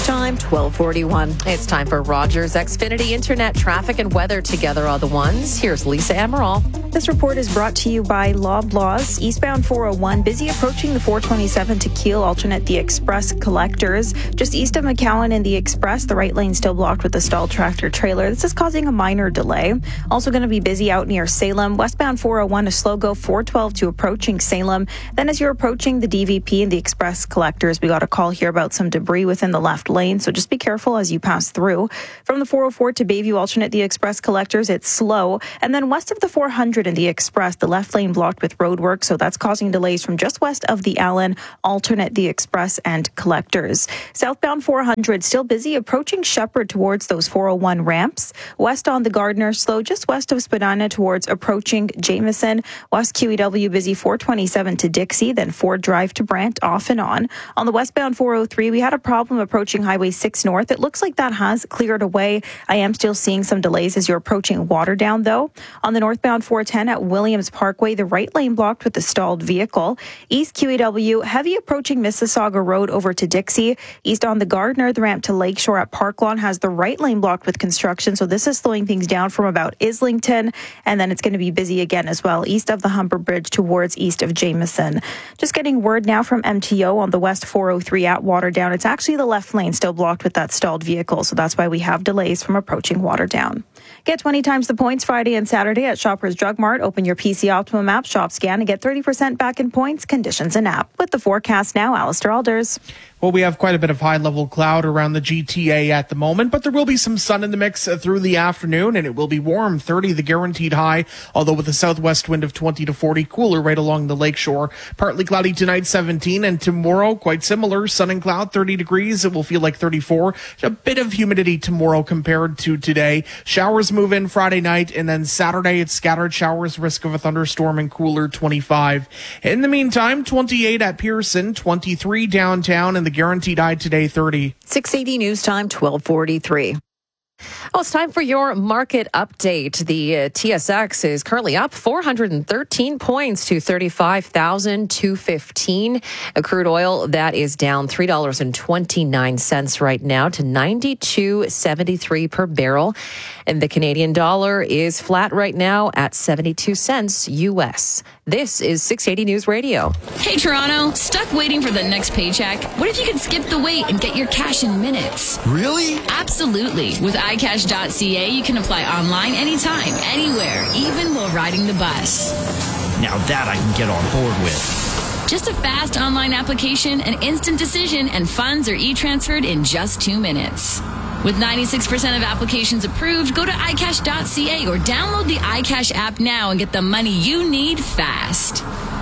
News Time, twelve forty-one. It's time for Rogers Xfinity Internet traffic and weather together are the ones. Here's Lisa Amaral. This report is brought to you by Loblaws. Eastbound four oh one, busy approaching the four twenty-seven to Kiel, alternate the Express collectors. Just east of McAllen in the Express, the right lane still blocked with the stalled tractor trailer. This is causing a minor delay. Also going to be busy out near Salem. Westbound four oh one, a slow go four twelve to approaching Salem. Then as you're approaching the D V P and the Express collectors, we got a call here about some debris within the left lane, so just be careful as you pass through. From the four oh four to Bayview, alternate the Express collectors, it's slow. And then west of the four hundred in the Express, the left lane blocked with road work, so that's causing delays from just west of the Allen, alternate the Express and collectors. Southbound four hundred, still busy approaching Shepherd towards those four oh one ramps. West on the Gardner, slow just west of Spadina towards approaching Jameson. West Q E W, busy four twenty-seven to Dixie, then Ford Drive to Brant, off and on. On the westbound four oh three, we had a problem approaching Highway six North. It looks like that has cleared away. I am still seeing some delays as you're approaching Waterdown, though. On the northbound four ten at Williams Parkway, the right lane blocked with the stalled vehicle. East Q E W, heavy approaching Mississauga Road over to Dixie. East on the Gardner, the ramp to Lakeshore at Park Lawn has the right lane blocked with construction, so this is slowing things down from about Islington, and then it's going to be busy again as well east of the Humber Bridge towards east of Jameson. Just getting word now from M T O on the west four oh three at Waterdown. It's actually the left lane still blocked with that stalled vehicle, so that's why we have delays from approaching Waterdown. Get twenty times the points Friday and Saturday at Shoppers Drug Mart. Open your P C Optimum app, shop scan, and get thirty percent back in points, conditions, and app. With the forecast now, Alistair Alders. Well, we have quite a bit of high-level cloud around the G T A at the moment, but there will be some sun in the mix through the afternoon, and it will be warm, thirty the guaranteed high, although with a southwest wind of twenty to forty, cooler right along the lakeshore. Partly cloudy tonight, seventeen, and tomorrow, quite similar, sun and cloud, thirty degrees. It will feel like thirty-four. A bit of humidity tomorrow compared to today. Showers move in Friday night, and then Saturday, it's scattered showers, risk of a thunderstorm, and cooler, twenty-five. In the meantime, twenty-eight at Pearson, twenty-three downtown, and the guaranteed high today, thirty. six eighty News Time, twelve forty-three. Oh, it's time for your market update. The uh, T S X is currently up four hundred thirteen points to thirty-five thousand two hundred fifteen. A crude oil that is down three dollars and twenty-nine cents right now to ninety-two seventy-three per barrel. And the Canadian dollar is flat right now at seventy-two cents U S. This is six eighty News Radio. Hey, Toronto, stuck waiting for the next paycheck? What if you could skip the wait and get your cash in minutes? Really? Absolutely. With i cash dot c a, you can apply online anytime, anywhere, even while riding the bus. Now that I can get on board with. Just a fast online application, an instant decision, and funds are e-transferred in just two minutes. With ninety-six percent of applications approved, go to i cash dot c a or download the iCash app now and get the money you need fast.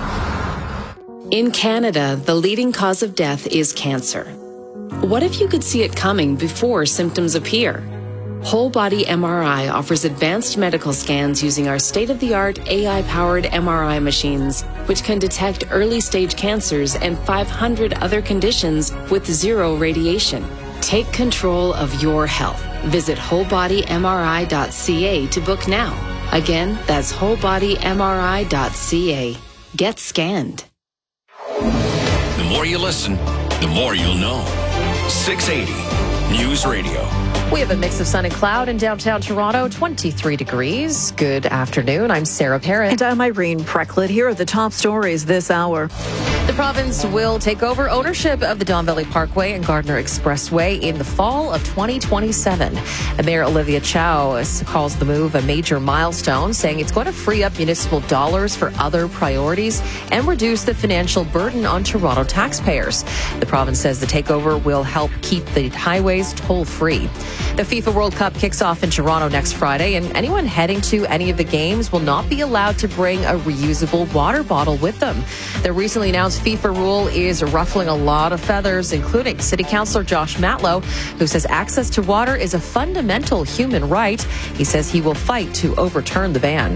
In Canada, the leading cause of death is cancer. What if you could see it coming before symptoms appear? Whole Body M R I offers advanced medical scans using our state-of-the-art A I-powered M R I machines, which can detect early-stage cancers and five hundred other conditions with zero radiation. Take control of your health. Visit whole body M R I dot c a to book now. Again, that's whole body M R I dot c a. Get scanned. The more you listen, the more you'll know. six eighty News Radio. We have a mix of sun and cloud in downtown Toronto, twenty-three degrees. Good afternoon. I'm Sarah Parrott. And I'm Irene Precklett. Here are the top stories this hour. The province will take over ownership of the Don Valley Parkway and Gardner Expressway in the fall of twenty twenty-seven. Mayor Olivia Chow calls the move a major milestone, saying it's going to free up municipal dollars for other priorities and reduce the financial burden on Toronto taxpayers. The province says the takeover will help keep the highways toll-free. The FIFA World Cup kicks off in Toronto next Friday, and anyone heading to any of the games will not be allowed to bring a reusable water bottle with them. The recently announced FIFA rule is ruffling a lot of feathers, including City Councillor Josh Matlow, who says access to water is a fundamental human right. He says he will fight to overturn the ban.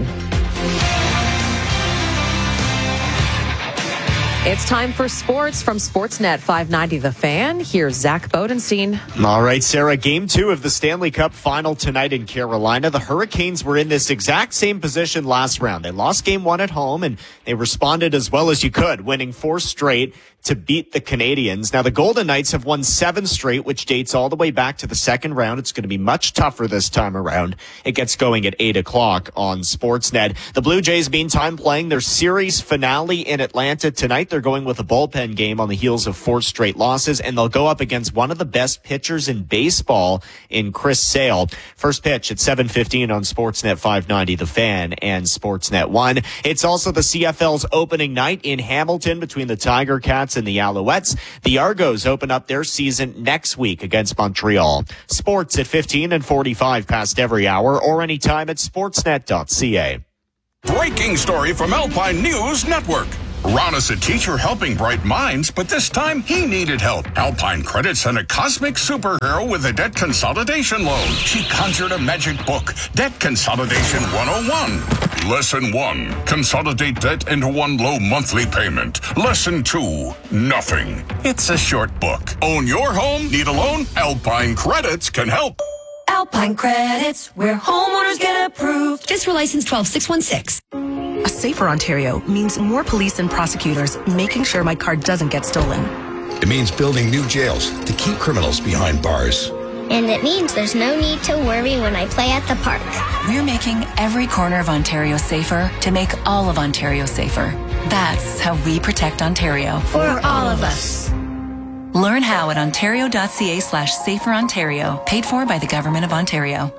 It's time for sports from Sportsnet five ninety The Fan. Here's Zach Bodenstein. All right, Sarah, game two of the Stanley Cup final tonight in Carolina. The Hurricanes were in this exact same position last round. They lost game one at home, and they responded as well as you could, winning four straight. to beat the Canadians. Now, the Golden Knights have won seven straight, which dates all the way back to the second round. It's going to be much tougher this time around. It gets going at eight o'clock on Sportsnet. The Blue Jays, meantime, playing their series finale in Atlanta tonight. They're going with a bullpen game on the heels of four straight losses, and they'll go up against one of the best pitchers in baseball in Chris Sale. First pitch at seven fifteen on Sportsnet five ninety, The Fan, and Sportsnet one. It's also the C F L's opening night in Hamilton between the Tiger Cats and the Alouettes. The Argos open up their season next week against Montreal. Sports at fifteen and forty-five past every hour or anytime at sportsnet dot c a. Breaking story from Alpine News Network. Ron is a teacher helping bright minds, but this time he needed help. Alpine Credit sent a cosmic superhero with a debt consolidation loan. She conjured a magic book, Debt Consolidation one oh one. Lesson one, consolidate debt into one low monthly payment. Lesson two, nothing. It's a short book. Own your home? Need a loan? Alpine Credits can help. Alpine Credits, where homeowners get approved. Just for license twelve six one six. A safer Ontario means more police and prosecutors making sure my car doesn't get stolen. It means building new jails to keep criminals behind bars. And it means there's no need to worry when I play at the park. We're making every corner of Ontario safer to make all of Ontario safer. That's how we protect Ontario. For all of us. Learn how at ontario.ca slash safer Ontario. Paid for by the Government of Ontario.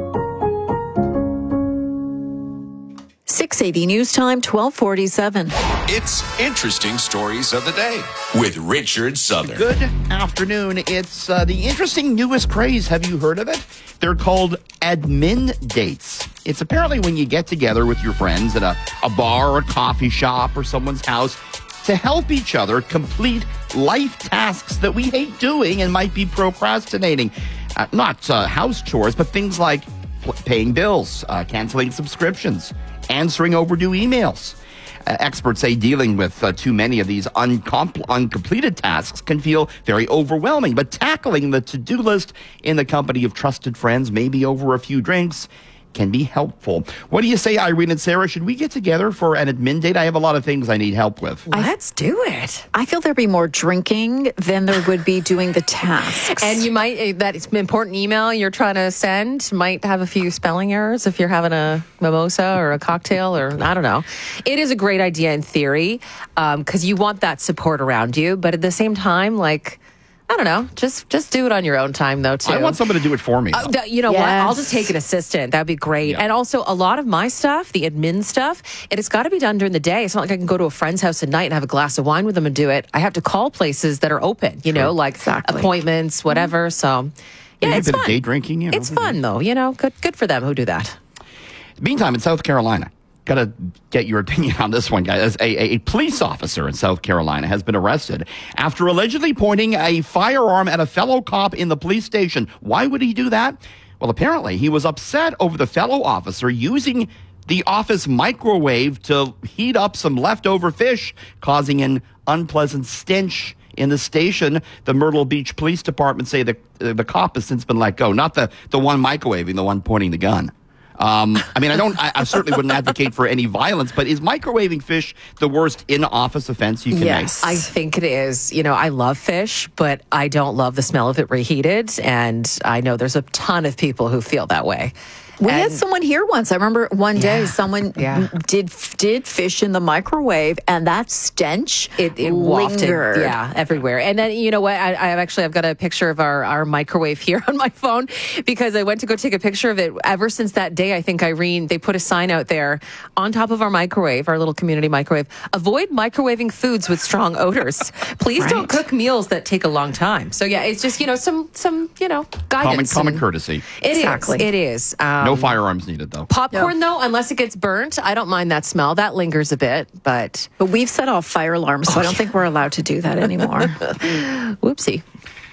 six eighty News Time, twelve forty-seven. It's Interesting Stories of the Day with Richard Southern. Good afternoon. It's uh, the interesting newest craze. Have you heard of it? They're called admin dates. It's apparently when you get together with your friends at a, a bar or a coffee shop or someone's house to help each other complete life tasks that we hate doing and might be procrastinating. Uh, not uh, house chores, but things like paying bills, uh, canceling subscriptions, answering overdue emails. Uh, experts say dealing with uh, too many of these uncompl- uncompleted tasks can feel very overwhelming, but tackling the to-do list in the company of trusted friends, maybe over a few drinks, can be helpful. What do you say, Irene and Sarah? Should we get together for an admin date? I have a lot of things I need help with. Let's do it. I feel there'd be more drinking than there would be doing the tasks. And you might, that important email you're trying to send might have a few spelling errors if you're having a mimosa or a cocktail or I don't know. It is a great idea in theory because um, you want that support around you. But at the same time, like, I don't know. Just just do it on your own time, though, too. I want somebody to do it for me. Uh, you know yes. what? I'll just take an assistant. That'd be great. Yeah. And also, a lot of my stuff, the admin stuff, it has got to be done during the day. It's not like I can go to a friend's house at night and have a glass of wine with them and do it. I have to call places that are open, you True. know, like exactly. appointments, whatever. So, yeah, Maybe it's a bit fun. of day drinking. You know, it's fun, though. You know, good, good for them who do that. Meantime, in South Carolina, got to get your opinion on this one, guys. A, a, a police officer in South Carolina has been arrested after allegedly pointing a firearm at a fellow cop in the police station. Why would he do that? Well, apparently he was upset over the fellow officer using the office microwave to heat up some leftover fish, causing an unpleasant stench in the station. The Myrtle Beach Police Department say the, uh, the cop has since been let go. Not the, the one microwaving, the one pointing the gun. Um, I mean, I don't. I, I certainly wouldn't advocate for any violence, but is microwaving fish the worst in-office offense you can yes, make? Yes, I think it is. You know, I love fish, but I don't love the smell of it reheated, and I know there's a ton of people who feel that way. We and, had someone here once. I remember one day yeah, someone yeah. did did fish in the microwave, and that stench it, it lingered. Wafted, yeah, everywhere. And then you know what? I, I actually I've got a picture of our, our microwave here on my phone because I went to go take a picture of it. Ever since that day, I think Irene they put a sign out there on top of our microwave, our little community microwave. Avoid microwaving foods with strong odors. Please right. don't cook meals that take a long time. So yeah, it's just you know some some you know guidance. Common, common courtesy. It exactly. is. It is. Um, No firearms needed, though. Popcorn, no. though, unless it gets burnt, I don't mind that smell. That lingers a bit, but... But we've set off fire alarms, so oh, I don't yeah. think we're allowed to do that anymore. Whoopsie.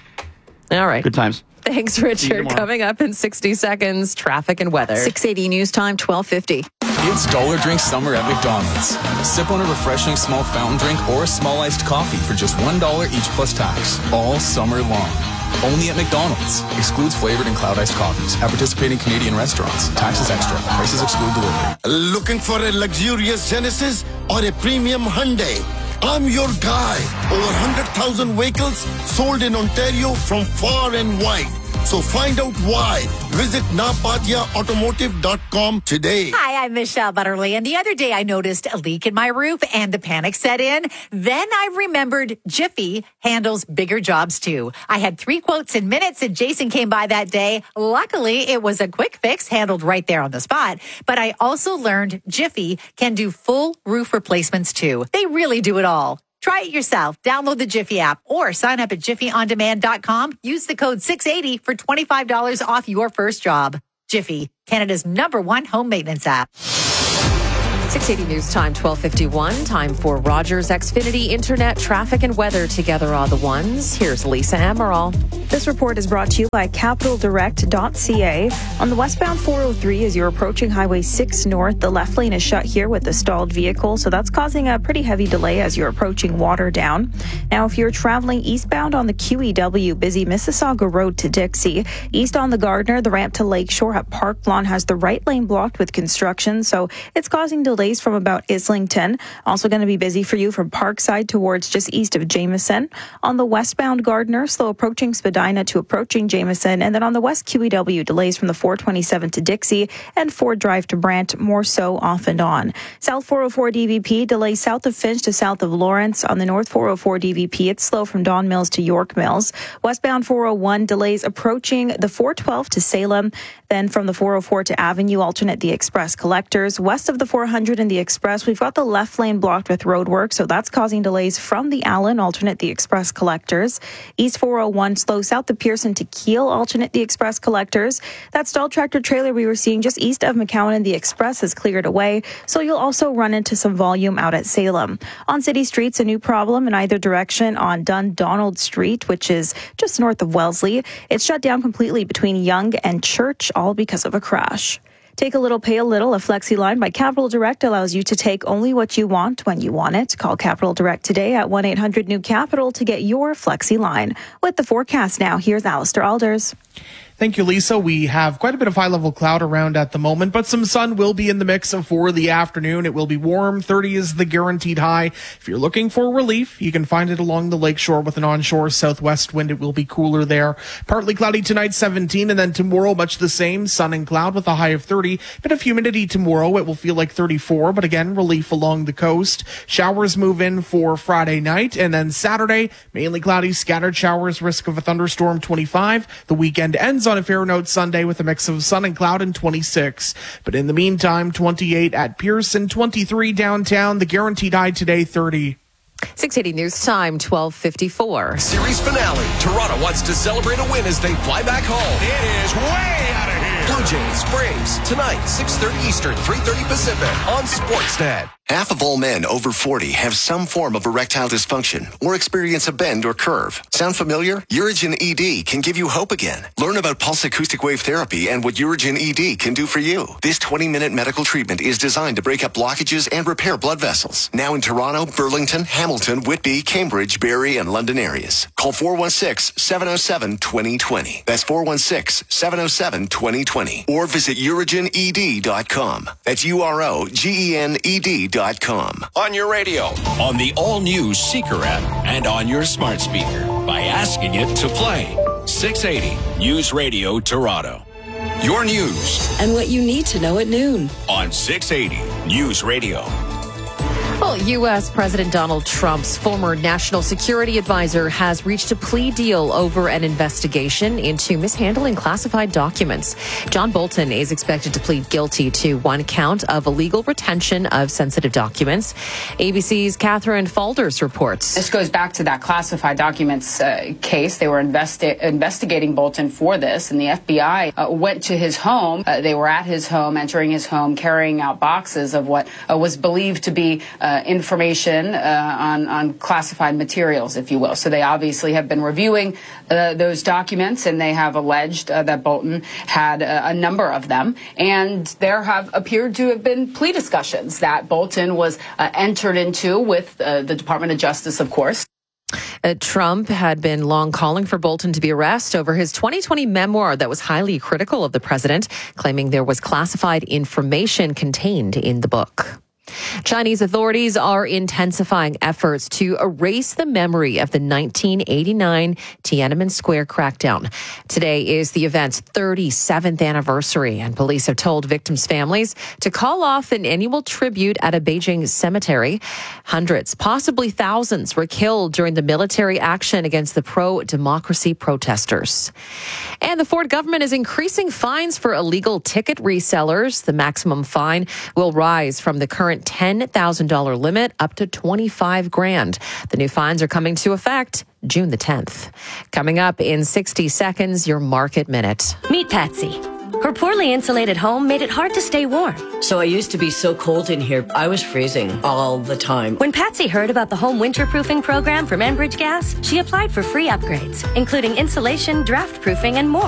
All right. Good times. Thanks, Richard. Coming up in sixty seconds, traffic and weather. six eighty News Time, twelve fifty. It's Dollar Drink Summer at McDonald's. Sip on a refreshing small fountain drink or a small iced coffee for just one dollar each plus tax, all summer long. Only at McDonald's. Excludes flavored and cloud iced coffees. At participating Canadian restaurants. Taxes extra. Prices exclude delivery. Looking for a luxurious Genesis or a premium Hyundai? I'm your guy. Over one hundred thousand vehicles sold in Ontario from far and wide. So find out why. Visit napatia automotive dot com today. Hi, I'm Michelle Butterly, and the other day I noticed a leak in my roof and the panic set in. Then I remembered Jiffy handles bigger jobs too. I had three quotes in minutes and Jason came by that day. Luckily, it was a quick fix handled right there on the spot. But I also learned Jiffy can do full roof replacements too. They really do it all. Try it yourself. Download the Jiffy app or sign up at jiffy on demand dot com. Use the code six eighty for twenty-five dollars off your first job. Jiffy, Canada's number one home maintenance app. six eighty News Time, twelve fifty-one. Time for Rogers Xfinity Internet, Traffic and Weather. Together are the ones. Here's Lisa Amaral. This report is brought to you by capital direct dot c a. On the westbound four oh three, as you're approaching Highway six North, the left lane is shut here with a stalled vehicle, so that's causing a pretty heavy delay as you're approaching Waterdown. Now, if you're traveling eastbound on the Q E W, busy Mississauga Road to Dixie. East on the Gardner, the ramp to Lakeshore at Park Lawn has the right lane blocked with construction, so it's causing delays from about Islington. Also going to be busy for you from Parkside towards just east of Jameson. On the westbound Gardner, slow approaching Spadina to approaching Jameson. And then on the west Q E W, delays from the four twenty-seven to Dixie and Ford Drive to Brant, more so off and on. South four oh four D V P, delays south of Finch to south of Lawrence. On the north four oh four D V P, it's slow from Don Mills to York Mills. Westbound four oh one, delays approaching the four twelve to Salem. Then from the four oh four to Avenue, alternate the Express collectors. West of the four hundred and the Express, we've got the left lane blocked with road work, so that's causing delays from the Allen, alternate the Express collectors. East four oh one, slow south of Pearson to Kiel, alternate the Express collectors. That stalled tractor trailer we were seeing just east of McCowan and the Express has cleared away, so you'll also run into some volume out at Salem. On city streets, a new problem in either direction on Dundonald Street, which is just north of Wellesley. It's shut down completely between Yonge and Church, all because of a crash. Take a little, pay a little. A Flexi line by Capital Direct allows you to take only what you want when you want it. Call Capital Direct today at one eight hundred new capital to get your Flexi line. With the forecast now, here's Alistair Alders. Thank you, Lisa. We have quite a bit of high-level cloud around at the moment, but some sun will be in the mix for the afternoon. It will be warm. thirty is the guaranteed high. If you're looking for relief, you can find it along the lakeshore with an onshore southwest wind. It will be cooler there. Partly cloudy tonight, seventeen, and then tomorrow, much the same. Sun and cloud with a high of thirty. Bit of humidity tomorrow. It will feel like thirty-four, but again, relief along the coast. Showers move in for Friday night, and then Saturday, mainly cloudy, scattered showers, risk of a thunderstorm, twenty-five. The weekend ends on a fair note Sunday with a mix of sun and cloud and twenty-six. But in the meantime, twenty-eight at Pearson, twenty-three downtown. The guaranteed high today, thirty. six eighty News Time, twelve fifty-four. Series finale. Toronto wants to celebrate a win as they fly back home. It is way out of here. Blue Jays, Braves, tonight, six thirty Eastern, three thirty Pacific on Sportsnet. Half of all men over forty have some form of erectile dysfunction or experience a bend or curve. Sound familiar? Urigen E D can give you hope again. Learn about pulse acoustic wave therapy and what Urigen E D can do for you. This twenty-minute medical treatment is designed to break up blockages and repair blood vessels. Now in Toronto, Burlington, Hamilton, Whitby, Cambridge, Barrie, and London areas. Call four one six, seven oh seven, two oh two oh. That's four one six, seven oh seven, two oh two oh. Or visit urigen e d dot com. That's U R O G E N E D dot com. On your radio, on the all-new Seeker app, and on your smart speaker by asking it to play. six eighty News Radio Toronto. Your news. And what you need to know at noon. On six eighty News Radio. Well, U S. President Donald Trump's former national security advisor has reached a plea deal over an investigation into mishandling classified documents. John Bolton is expected to plead guilty to one count of illegal retention of sensitive documents. A B C's Catherine Falders reports. This goes back to that classified documents uh, case. They were investi- investigating Bolton for this, and the F B I uh, went to his home. Uh, they were at his home, entering his home, carrying out boxes of what uh, was believed to be uh, information uh, on, on classified materials, if you will. So they obviously have been reviewing uh, those documents, and they have alleged uh, that Bolton had uh, a number of them. And there have appeared to have been plea discussions that Bolton was uh, entered into with uh, the Department of Justice, of course. Uh, Trump had been long calling for Bolton to be arrested over his twenty twenty memoir that was highly critical of the president, claiming there was classified information contained in the book. Chinese authorities are intensifying efforts to erase the memory of the nineteen eighty-nine Tiananmen Square crackdown. Today is the event's thirty-seventh anniversary, and police have told victims' families to call off an annual tribute at a Beijing cemetery. Hundreds, possibly thousands, were killed during the military action against the pro-democracy protesters. And the Ford government is increasing fines for illegal ticket resellers. The maximum fine will rise from the current ten thousand dollars limit up to twenty-five grand. The new fines are coming to effect June the tenth. Coming up in sixty seconds, your Market Minute. Meet Patsy. Her poorly insulated home made it hard to stay warm. So I used to be so cold in here, I was freezing all the time. When Patsy heard about the home winterproofing program from Enbridge Gas, she applied for free upgrades, including insulation, draft proofing, and more.